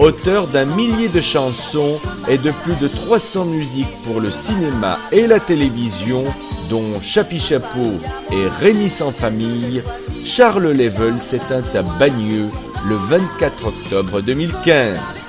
Auteur d'un millier de chansons et de plus de 300 musiques pour le cinéma et la télévision, dont Chapi Chapeau et Rémi sans famille, Charles Level s'éteint à Bagneux le 24 octobre 2015.